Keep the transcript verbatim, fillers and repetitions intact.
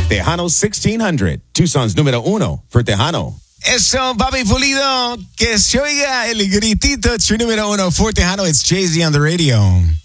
Tejano sixteen hundred, Tucson's número uno for Tejano. Eso, papi pulido, que se oiga el gritito, su número uno for Tejano. It's Jay-Z on the radio.